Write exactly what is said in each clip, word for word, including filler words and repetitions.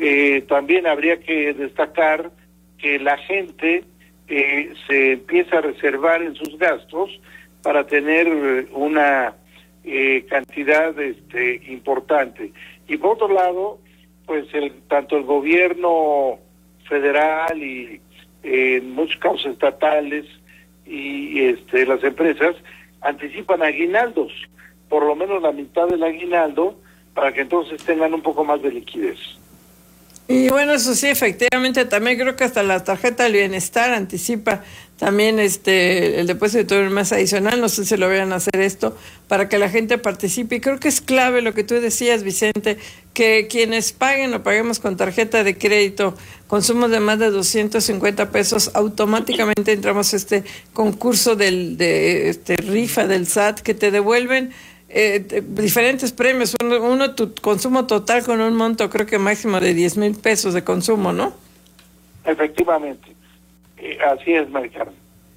eh, también habría que destacar que la gente eh, se empieza a reservar en sus gastos para tener una eh, cantidad este, importante. Y por otro lado, pues el, tanto el gobierno federal y eh, en muchos casos estatales y este, las empresas anticipan aguinaldos, por lo menos la mitad del aguinaldo, para que entonces tengan un poco más de liquidez. Y bueno, eso sí, efectivamente, también creo que hasta la tarjeta del bienestar anticipa también este el depósito de un mes adicional. No sé si lo vayan a hacer esto para que la gente participe. Y creo que es clave lo que tú decías, Vicente, que quienes paguen o paguemos con tarjeta de crédito consumos de más de doscientos cincuenta pesos, automáticamente entramos a este concurso del de este rifa del S A T que te devuelven Eh, diferentes premios, uno, uno tu consumo total con un monto creo que máximo de diez mil pesos de consumo, ¿no? Efectivamente, eh, así es, Maricarmen.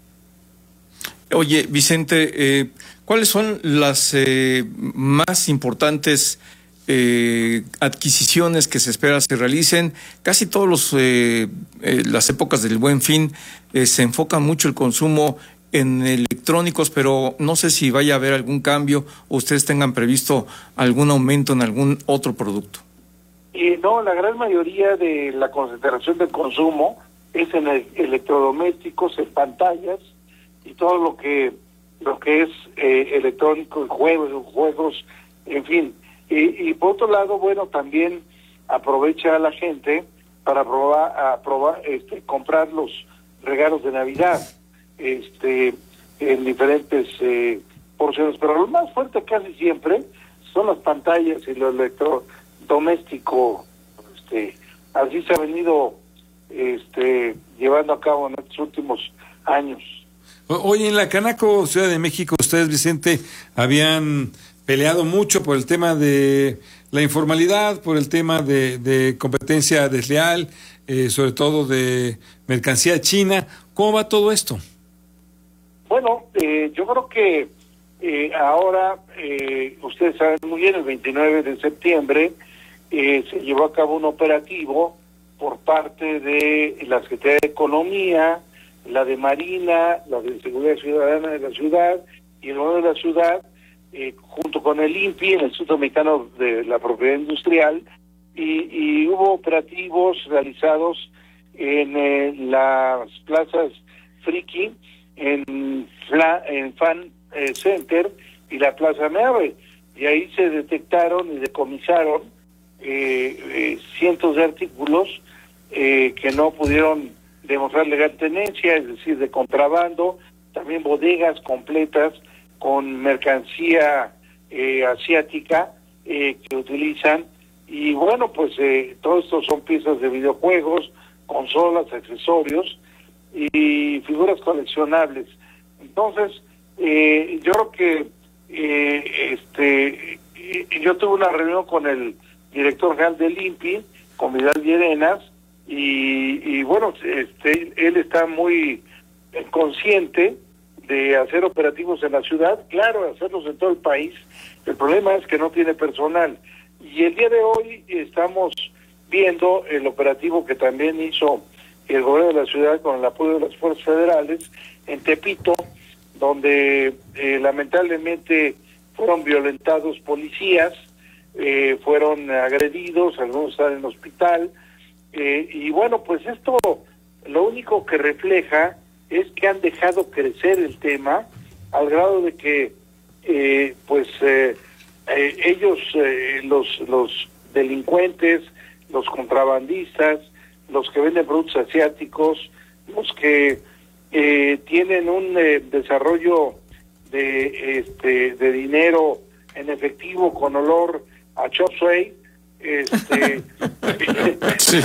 Oye, Vicente, eh, ¿cuáles son las eh, más importantes eh, adquisiciones que se espera se realicen? Casi todos los eh, eh, las épocas del Buen Fin eh, se enfoca mucho el consumo en electrónicos, pero no sé si vaya a haber algún cambio o ustedes tengan previsto algún aumento en algún otro producto. Y no, la gran mayoría de la concentración del consumo es en el, electrodomésticos, en pantallas y todo lo que lo que es eh, electrónico, en juegos, en juegos, en fin. Y, y por otro lado, bueno, también aprovecha a la gente para probar, a probar, este, comprar los regalos de Navidad. este en diferentes eh, porciones, pero lo más fuerte casi siempre son las pantallas y lo electrodoméstico. Este, así se ha venido este llevando a cabo en estos últimos años. Oye, en la Canaco Ciudad de México, ustedes, Vicente, habían peleado mucho por el tema de la informalidad, por el tema de, de competencia desleal, eh, sobre todo de mercancía china. ¿Cómo va todo esto? Bueno, eh, yo creo que eh, ahora, eh, ustedes saben muy bien, el veintinueve de septiembre eh, se llevó a cabo un operativo por parte de la Secretaría de Economía, la de Marina, la de Seguridad Ciudadana de la ciudad y el gobierno de la ciudad, eh, junto con el I N P I, el Instituto Mexicano de la Propiedad Industrial, y, y hubo operativos realizados en eh, las plazas Friki, en, Fla, en Fan eh, Center y la Plaza Meave, y ahí se detectaron y decomisaron eh, eh, cientos de artículos eh, que no pudieron demostrar legal tenencia, es decir, de contrabando, también bodegas completas con mercancía eh, asiática eh, que utilizan, y bueno, pues eh, todo esto son piezas de videojuegos, consolas, accesorios y figuras coleccionables. Entonces, eh, yo creo que eh, este yo tuve una reunión con el director general del I N P I, con Vidal Llerenas, y, y bueno, este él está muy consciente de hacer operativos en la ciudad, claro, hacerlos en todo el país. El problema es que no tiene personal. Y el día de hoy estamos viendo el operativo que también hizo el gobierno de la ciudad con el apoyo de las fuerzas federales en Tepito, donde eh, lamentablemente fueron violentados policías, eh, fueron agredidos, algunos están en el hospital, eh, y bueno, pues esto lo único que refleja es que han dejado crecer el tema al grado de que eh, pues eh, eh, ellos, eh, los, los delincuentes, los contrabandistas, los que venden productos asiáticos, los que eh, tienen un eh, desarrollo de este de dinero en efectivo con olor a chop suey, este sí.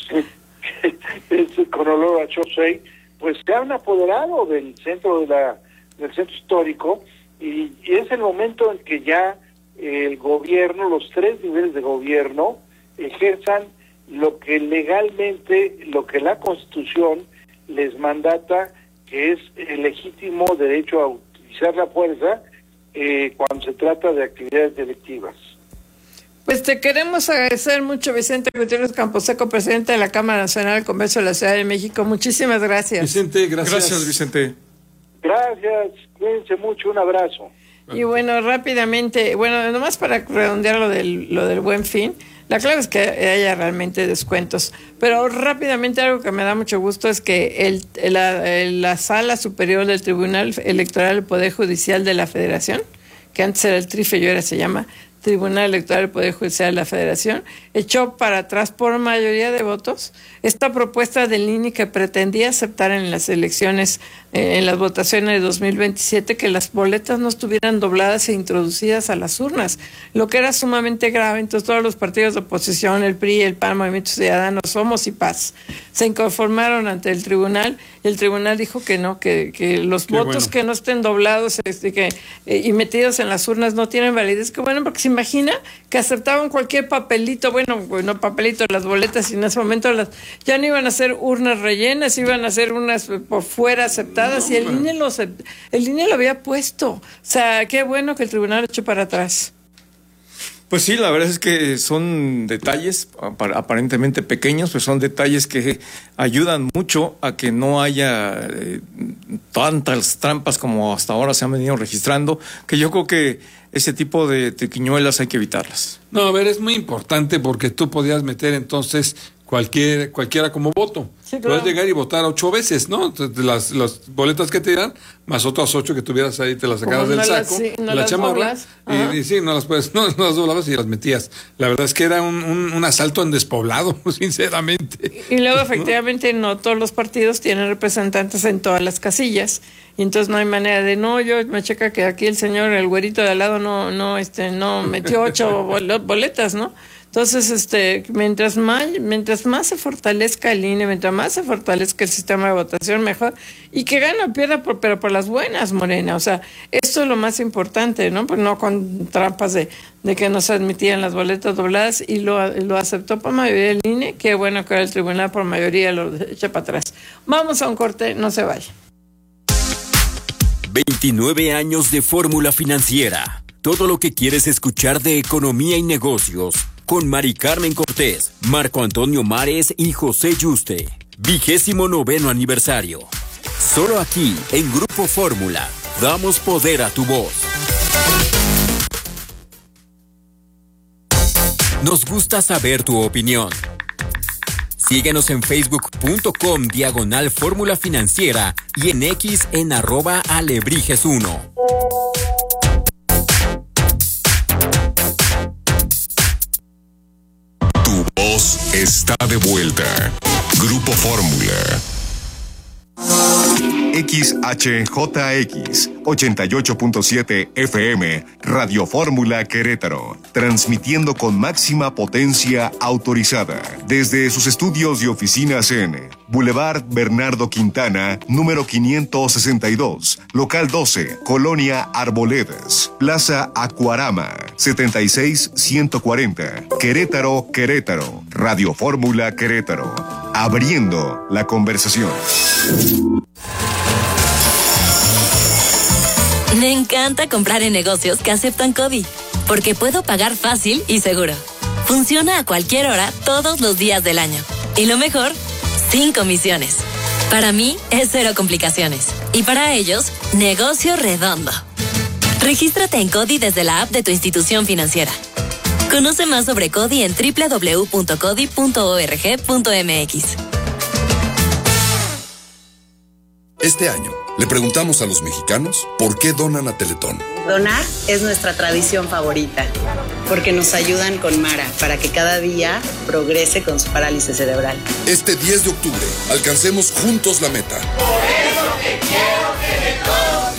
con olor a chop suey, pues se han apoderado del centro de la del centro histórico, y, y es el momento en que ya el gobierno, los tres niveles de gobierno, ejerzan lo que legalmente, lo que la Constitución les mandata, que es el legítimo derecho a utilizar la fuerza eh, cuando se trata de actividades delictivas. Pues Pues te queremos agradecer mucho, Vicente Gutiérrez Camposeco, presidente de la Cámara Nacional de Comercio de la Ciudad de México. Muchísimas gracias. Vicente, gracias. Gracias, Vicente. Gracias, cuídense mucho, un abrazo. Y bueno, rápidamente, bueno, nomás para redondear lo del, lo del Buen Fin, la clave es que haya realmente descuentos. Pero rápidamente algo que me da mucho gusto es que el, la, la Sala Superior del Tribunal Electoral del Poder Judicial de la Federación, que antes era el TRIFE y ahora se llama Tribunal Electoral del Poder Judicial de la Federación, echó para atrás por mayoría de votos esta propuesta del I N E que pretendía aceptar en las elecciones, eh, en las votaciones de dos mil veintisiete, que las boletas no estuvieran dobladas e introducidas a las urnas, lo que era sumamente grave. Entonces todos los partidos de oposición, el P R I, el P A N, Movimiento Ciudadano, Somos y Paz, se inconformaron ante el tribunal, y el tribunal dijo que no, que, que los Qué votos bueno. que no estén doblados este, que, eh, y metidos en las urnas no tienen validez. Que bueno, porque se imagina que aceptaban cualquier papelito, bueno, no papelito, las boletas, y en ese momento las ya no iban a ser urnas rellenas, iban a ser unas por fuera aceptadas, no, y el I N E lo, el I N E lo había puesto. O sea, qué bueno que el tribunal echó para atrás. Pues sí, la verdad es que son detalles aparentemente pequeños, pues son detalles que ayudan mucho a que no haya eh, tantas trampas como hasta ahora se han venido registrando, que yo creo que ese tipo de triquiñuelas hay que evitarlas. No, a ver, es muy importante porque tú podías meter entonces cualquier cualquiera como voto. Sí, claro. Puedes llegar y votar ocho veces, ¿no? Entonces, las, las boletas que te dan, más otras ocho que tuvieras ahí, te las sacaras del no saco, las, sí, no de la chamarra, y, y sí, no las puedes, no, no las doblabas y las metías. La verdad es que era un, un, un asalto en despoblado, sinceramente. Y luego, efectivamente, no, no todos los partidos tienen representantes en todas las casillas, y entonces no hay manera de, no, yo me checa que aquí el señor, el güerito de al lado, no, no, este, no metió ocho boletas, ¿no? Entonces, este, mientras más, mientras más se fortalezca el I N E, mientras más se fortalezca el sistema de votación, mejor. Y que gane o pierda, por, pero por las buenas, Morena. O sea, esto es lo más importante, ¿no? Pues no con trampas de, de que no se admitían las boletas dobladas, y lo, lo aceptó por mayoría el I N E. Qué bueno que ahora el tribunal por mayoría lo echa para atrás. Vamos a un corte, no se vaya. veintinueve años de fórmula financiera. Todo lo que quieres escuchar de economía y negocios. Con Mari Carmen Cortés, Marco Antonio Mares y José Yuste. Vigésimo noveno aniversario. Solo aquí, en Grupo Fórmula, damos poder a tu voz. Nos gusta saber tu opinión. Síguenos en facebook.com diagonal Fórmula Financiera y en X en arroba alebrijes uno. Tu voz está de vuelta. Grupo Fórmula. X H J X ochenta y ocho punto siete F M Radio Fórmula Querétaro, transmitiendo con máxima potencia autorizada desde sus estudios y oficinas en Boulevard Bernardo Quintana, número quinientos sesenta y dos, local doce, Colonia Arboledas, Plaza Acuarama, setenta y seis ciento cuarenta, Querétaro, Querétaro. Radio Fórmula Querétaro, abriendo la conversación. Me encanta comprar en negocios que aceptan CODI, porque puedo pagar fácil y seguro. Funciona a cualquier hora, todos los días del año. Y lo mejor, sin comisiones. Para mí, es cero complicaciones. Y para ellos, negocio redondo. Regístrate en CODI desde la app de tu institución financiera. Conoce más sobre CODI en doble u doble u doble u punto codi punto org punto m x. Este año, le preguntamos a los mexicanos por qué donan a Teletón. Donar es nuestra tradición favorita, porque nos ayudan con Mara para que cada día progrese con su parálisis cerebral. Este diez de octubre, alcancemos juntos la meta. Por eso te quiero, Teletón.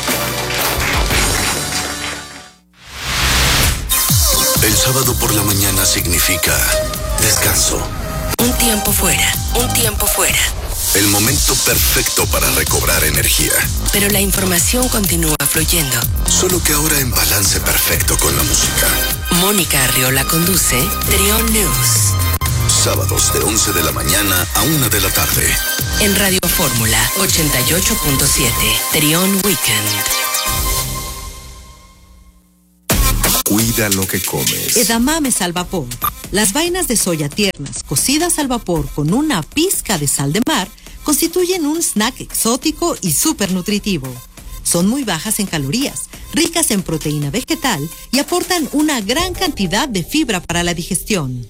El sábado por la mañana significa descanso. Un tiempo fuera, un tiempo fuera. El momento perfecto para recobrar energía. Pero la información continúa fluyendo. Solo que ahora en balance perfecto con la música. Mónica Arriola conduce Trión News. Sábados de once de la mañana a una de la tarde. En Radio Fórmula ochenta y ocho punto siete. Trión Weekend. Cuida Cuida lo que comes. Edamames al vapor. Las vainas de soya tiernas, cocidas al vapor con una pizca de sal de mar, constituyen un snack exótico y súper nutritivo. Son muy bajas en calorías, ricas en proteína vegetal y aportan una gran cantidad de fibra para la digestión.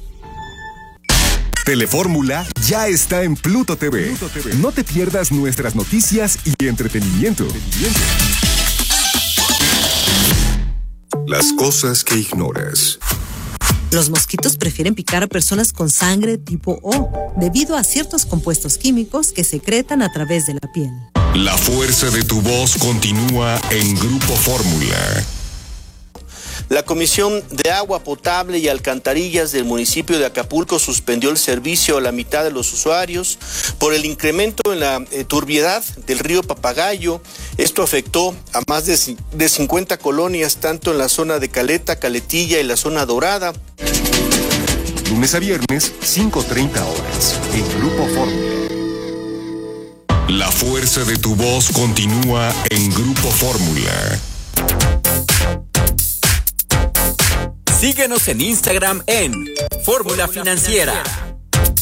Telefórmula ya está en Pluto T V. Pluto T V. No te pierdas nuestras noticias y entretenimiento. Las cosas que ignoras. Los mosquitos prefieren picar a personas con sangre tipo O, debido a ciertos compuestos químicos que secretan a través de la piel. La fuerza de tu voz continúa en Grupo Fórmula. La Comisión de Agua Potable y Alcantarillas del municipio de Acapulco suspendió el servicio a la mitad de los usuarios por el incremento en la eh, turbiedad del río Papagayo. Esto afectó a más de, de cincuenta colonias, tanto en la zona de Caleta, Caletilla y la zona dorada. Lunes a viernes, cinco treinta horas, en Grupo Fórmula. La fuerza de tu voz continúa en Grupo Fórmula. Síguenos en Instagram en Fórmula Financiera.